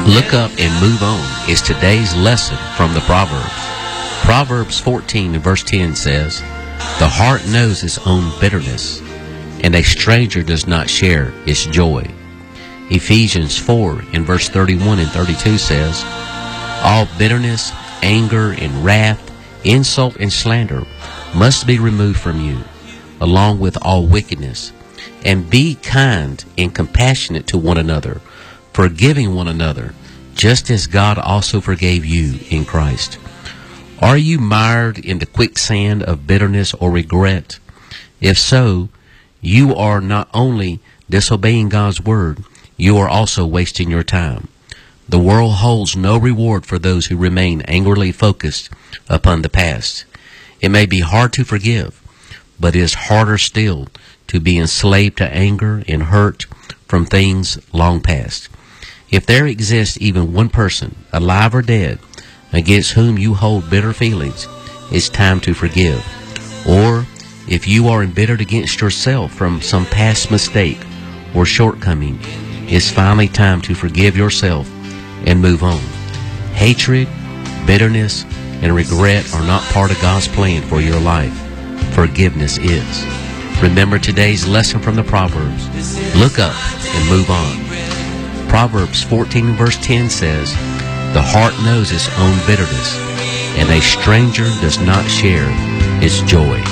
Look up and move on is today's lesson from the Proverbs. Proverbs 14 and verse 10 says, "The heart knows its own bitterness, and a stranger does not share its joy." Ephesians 4 and verse 31 and 32 says, "All bitterness, anger, and wrath, insult, and slander must be removed from you, along with all wickedness. And be kind and compassionate to one another, forgiving one another, just as God also forgave you in Christ." Are you mired in the quicksand of bitterness or regret? If so, you are not only disobeying God's word, you are also wasting your time. The world holds no reward for those who remain angrily focused upon the past. It may be hard to forgive, but it is harder still to be enslaved to anger and hurt from things long past. If there exists even one person, alive or dead, against whom you hold bitter feelings, it's time to forgive. Or if you are embittered against yourself from some past mistake or shortcoming, it's finally time to forgive yourself and move on. Hatred, bitterness, and regret are not part of God's plan for your life. Forgiveness is. Remember today's lesson from the Proverbs. Look up and move on. Proverbs 14 verse 10 says, "The heart knows its own bitterness, and a stranger does not share its joy."